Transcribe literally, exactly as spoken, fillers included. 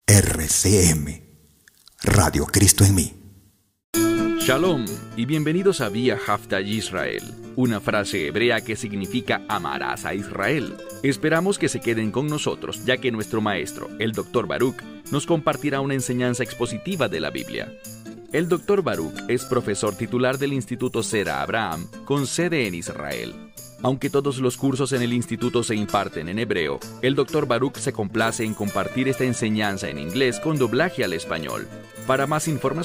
R C M, Radio Cristo en mí. Shalom y bienvenidos a Vía Hafta Yisrael, una frase hebrea que significa amarás a Israel. Esperamos que se queden con nosotros, ya que nuestro maestro, el doctor Baruch, nos compartirá una enseñanza expositiva de la Biblia. El doctor Baruch es profesor titular del Instituto Sera Abraham, con sede en Israel. Aunque todos los cursos en el instituto se imparten en hebreo, el doctor Baruch se complace en compartir esta enseñanza en inglés con doblaje al español. Para más información,